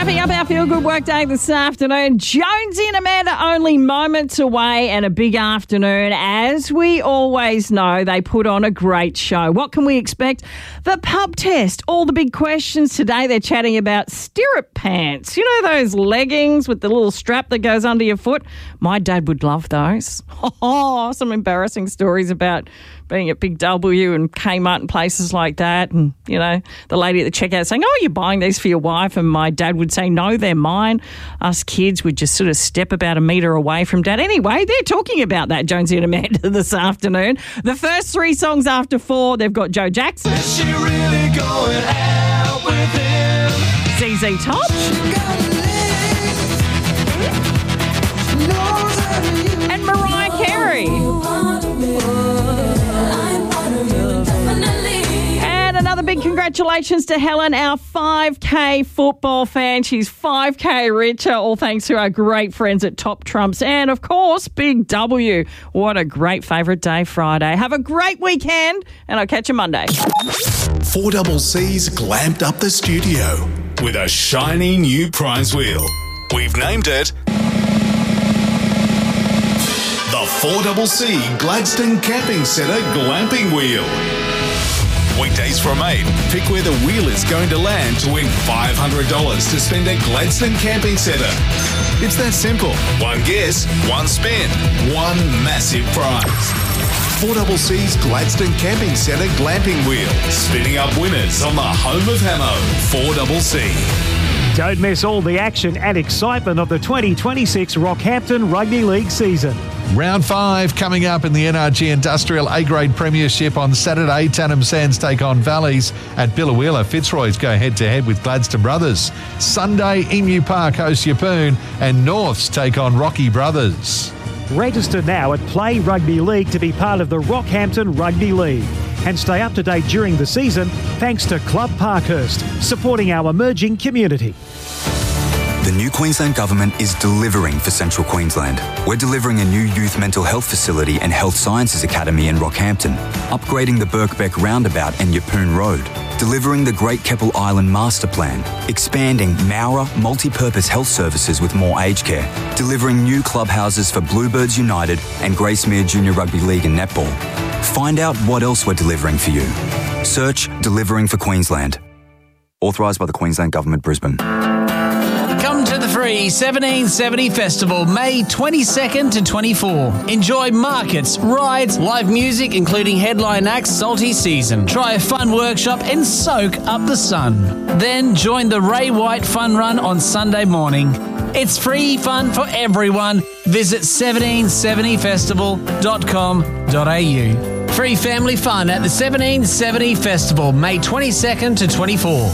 Wrapping up our Feel Good Work Day this afternoon, Jonesy and Amanda only moments away and a big afternoon. As we always know, they put on a great show. What can we expect? The pub test, all the big questions today. They're chatting about stirrup pants. You know those leggings with the little strap that goes under your foot? My dad would love those. Some embarrassing stories about being at Big W and Kmart and places like that. And, you know, the lady at the checkout saying, oh, you're buying these for your wife? And my dad would say, no, they're mine. Us kids would just sort of step about a metre away from dad. Anyway, they're talking about that, Jonesy and Amanda, this afternoon. The first 3 songs after 4, they've got Joe Jackson. Is she really going out with him? ZZ Top. And Mariah Carey. And another big congratulations to Helen, our 5K football fan. She's 5K richer, all thanks to our great friends at Top Trumps. And, of course, Big W. What a great favourite day, Friday. Have a great weekend, and I'll catch you Monday. 4CC's glamped up the studio with a shiny new prize wheel. We've named it the 4CC Gladstone Camping Centre Glamping Wheel. Weekdays from 8, pick where the wheel is going to land to win $500 to spend at Gladstone Camping Centre. It's that simple. One guess, one spin, one massive prize. 4CC's Gladstone Camping Centre Glamping Wheel, spinning up winners on the home of Hamo, 4CC. Don't miss all the action and excitement of the 2026 Rockhampton Rugby League season. Round 5 coming up in the NRG Industrial A-Grade Premiership on Saturday. Tannum Sands take on Valleys. At Billawheeler, Fitzroy's go head-to-head with Gladstone Brothers. Sunday, Emu Park hosts Yeppoon and Norths take on Rocky Brothers. Register now at Play Rugby League to be part of the Rockhampton Rugby League. And stay up to date during the season thanks to Club Parkhurst, supporting our emerging community. The new Queensland Government is delivering for Central Queensland. We're delivering a new youth mental health facility and health sciences academy in Rockhampton, upgrading the Birkbeck Roundabout and Yeppoon Road, delivering the Great Keppel Island Master Plan, expanding Mowra multi-purpose health services with more aged care, delivering new clubhouses for Bluebirds United and Gracemere Junior Rugby League and Netball. Find out what else we're delivering for you. Search Delivering for Queensland. Authorised by the Queensland Government, Brisbane. Come to the free 1770 Festival, May 22nd to 24. Enjoy markets, rides, live music, including headline acts, Salty Season. Try a fun workshop and soak up the sun. Then join the Ray White Fun Run on Sunday morning. It's free fun for everyone. Visit 1770festival.com.au. Free family fun at the 1770 Festival, May 22nd to 24.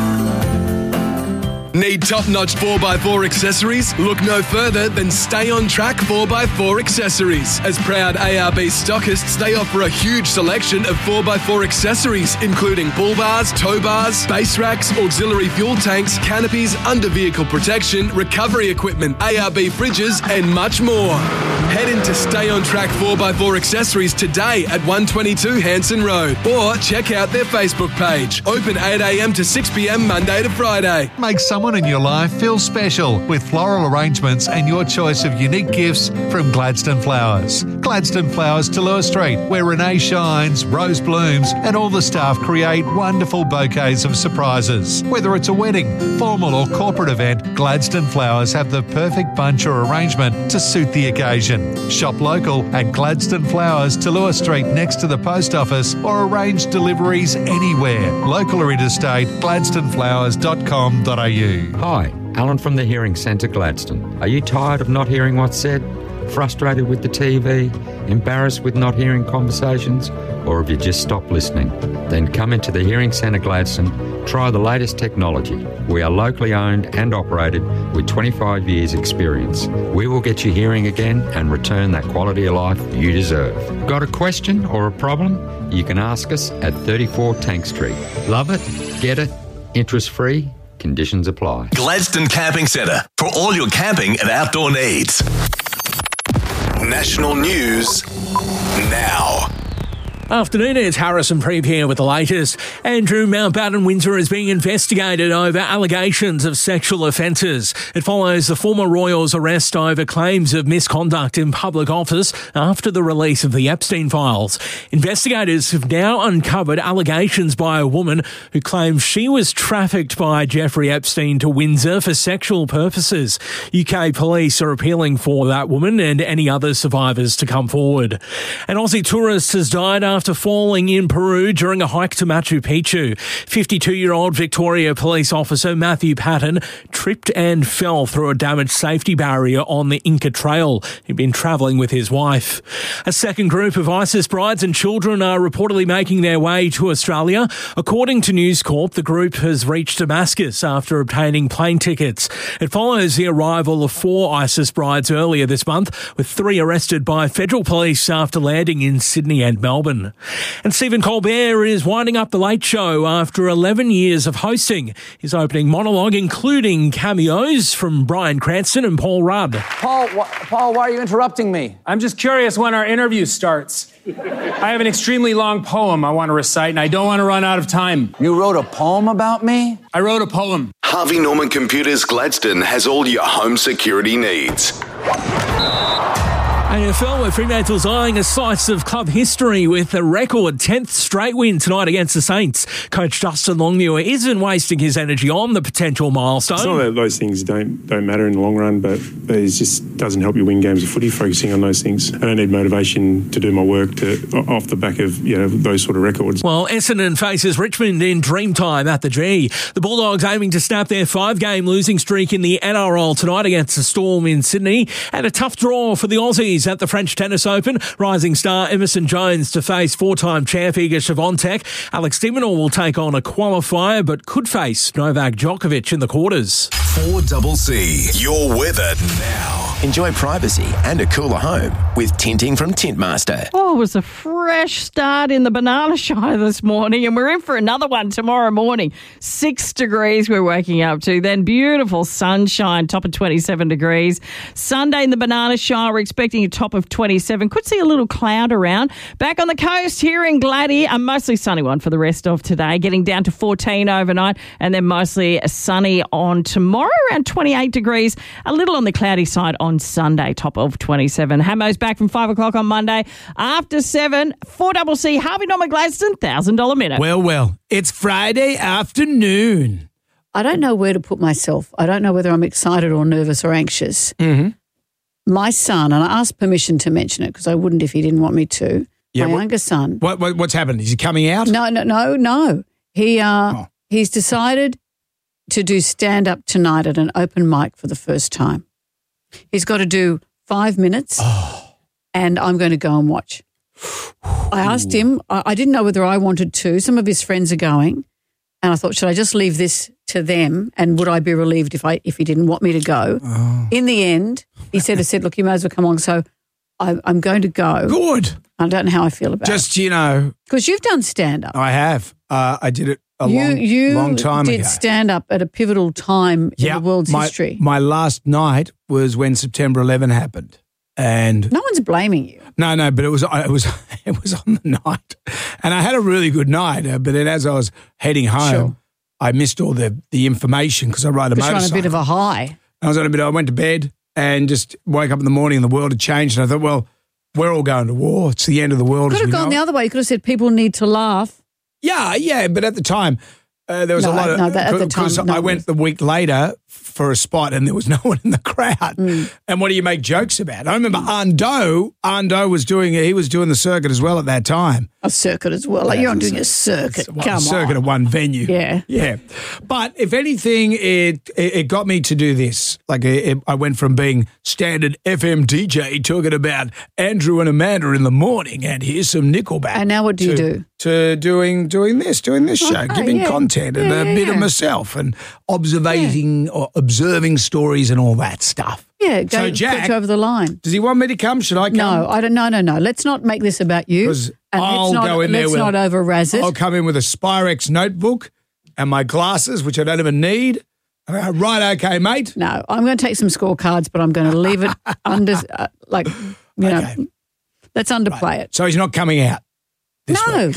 Need top-notch 4x4 accessories? Look no further than Stay On Track 4x4 accessories. As proud ARB stockists, they offer a huge selection of 4x4 accessories, including bull bars, tow bars, base racks, auxiliary fuel tanks, canopies, under-vehicle protection, recovery equipment, ARB fridges, and much more. Head into Stay On Track 4x4 accessories today at 122 Hanson Road, or check out their Facebook page. Open 8 a.m. to 6 p.m. Monday to Friday. Make someone in your life feel special with floral arrangements and your choice of unique gifts from Gladstone Flowers. Gladstone Flowers to Lewis Street, where Renee shines, Rose blooms, and all the staff create wonderful bouquets of surprises. Whether it's a wedding, formal or corporate event, Gladstone Flowers have the perfect bunch or arrangement to suit the occasion. Shop local at Gladstone Flowers to Lewis Street next to the post office, or arrange deliveries anywhere. Local or interstate, gladstoneflowers.com.au. Hi, Alan from the Hearing Centre Gladstone. Are you tired of not hearing what's said? Frustrated with the TV? Embarrassed with not hearing conversations? Or have you just stopped listening? Then come into the Hearing Centre Gladstone, try the latest technology. We are locally owned and operated with 25 years experience. We will get you hearing again and return that quality of life you deserve. Got a question or a problem? You can ask us at 34 Tank Street. Love it? Get it? Interest free? Conditions apply. Gladstone Camping Centre, for all your camping and outdoor needs. National news now. Afternoon, it's Harrison Preep here with the latest. Andrew Mountbatten Windsor is being investigated over allegations of sexual offences. It follows the former Royals' arrest over claims of misconduct in public office after the release of the Epstein files. Investigators have now uncovered allegations by a woman who claims she was trafficked by Jeffrey Epstein to Windsor for sexual purposes. UK police are appealing for that woman and any other survivors to come forward. An Aussie tourist has died after falling in Peru during a hike to Machu Picchu. 52-year-old Victoria police officer Matthew Patton tripped and fell through a damaged safety barrier on the Inca Trail. He'd been travelling with his wife. A second group of ISIS brides and children are reportedly making their way to Australia. According to News Corp, the group has reached Damascus after obtaining plane tickets. It follows the arrival of 4 ISIS brides earlier this month, with 3 arrested by federal police after landing in Sydney and Melbourne. And Stephen Colbert is winding up The Late Show after 11 years of hosting. His opening monologue including cameos from Bryan Cranston and Paul Rudd. Paul, why are you interrupting me? I'm just curious when our interview starts. I have an extremely long poem I want to recite, and I don't want to run out of time. You wrote a poem about me? I wrote a poem. Harvey Norman Computers Gladstone has all your home security needs. AFL, where Fremantle's eyeing a slice of club history with a record 10th straight win tonight against the Saints. Coach Justin Longmuir isn't wasting his energy on the potential milestone. It's not that those things don't matter in the long run, but it just doesn't help you win games of footy, focusing on those things. I don't need motivation to do my work off the back of those sort of records. Well, Essendon faces Richmond in Dreamtime at the G. The Bulldogs aiming to snap their 5-game losing streak in the NRL tonight against the Storm in Sydney. And a tough draw for the Aussies at the French Tennis Open. Rising star Emerson Jones to face 4-time champ Iga Swiatek. Alex de Minaur will take on a qualifier but could face Novak Djokovic in the quarters. 4CC, your weather now. Enjoy privacy and a cooler home with tinting from Tintmaster. Oh, it was a fresh start in the banana show this morning, and we're in for another one tomorrow morning. 6 degrees we're waking up to. Then beautiful sunshine, top of 27 degrees. Sunday in the banana show, we're expecting a top of 27. Could see a little cloud around. Back on the coast here in Gladdy, a mostly sunny one for the rest of today, getting down to 14 overnight, and then mostly sunny on tomorrow, around 28 degrees. A little on the cloudy side on Sunday, top of 27. Hamo's back from 5 o'clock on Monday. After 7, 4CC, Harvey Norman Gladstone, $1,000 minute. Well, it's Friday afternoon. I don't know where to put myself. I don't know whether I'm excited or nervous or anxious. Mm-hmm. My son, and I asked permission to mention it because I wouldn't if he didn't want me to. Yeah, my younger son. What's happened? Is he coming out? No. He's decided to do stand-up tonight at an open mic for the first time. He's got to do 5 minutes, and I'm going to go and watch. I asked him. I didn't know whether I wanted to. Some of his friends are going, and I thought, should I just leave this to them, and would I be relieved if he didn't want me to go? Oh. In the end, he said, look, you may as well come along. So I'm going to go. Good. I don't know how I feel about it. Just, because you've done stand-up. I have. I did it a long time ago. You did stand-up at a pivotal time in the world's history. My last night was when September 11 happened. And no one's blaming you. No, but it was on the night. And I had a really good night, but then as I was heading home, I missed all the information because I ride a motorcycle. You're on a bit of a high. I went to bed and just woke up in the morning and the world had changed. And I thought, well, we're all going to war. It's the end of the world. Could have gone the other way. You could have said people need to laugh. Yeah, but at the time, there was a lot of... at the time, I went the week later for a spot and there was no one in the crowd. And what do you make jokes about? I remember Ando was doing the circuit as well at that time. A circuit as well? Like you're not doing a circuit. Come on. A circuit at one venue. Yeah. But if anything, it got me to do this. Like I went from being standard FM DJ talking about Andrew and Amanda in the morning and here's some Nickelback. And now what do you do? To doing this show, giving content and a bit of myself and observing stories and all that stuff. Yeah, so Jack, put you over the line. Does he want me to come? Should I come? No, I don't. No. Let's not make this about you. And I'll go in there. Let's not over-razz it. I'll come in with a Spyrex notebook and my glasses, which I don't even need. Right, okay, mate. No, I'm going to take some scorecards, but I'm going to leave it under, let's underplay it. So he's not coming out. No.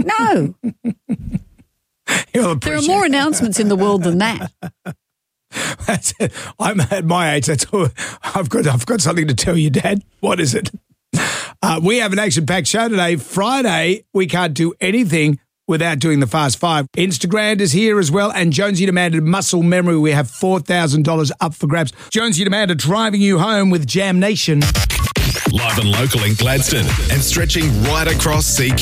There are more announcements in the world than that. That's it. I'm at my age. That's all. I've got something to tell you, Dad. What is it? We have an action-packed show today. Friday, we can't do anything without doing the Fast Five. Instagram is here as well, and Jonesy and Amanda Muscle Memory. We have $4,000 up for grabs. Jonesy and Amanda driving you home with Jam Nation. Live and local in Gladstone and stretching right across CQ.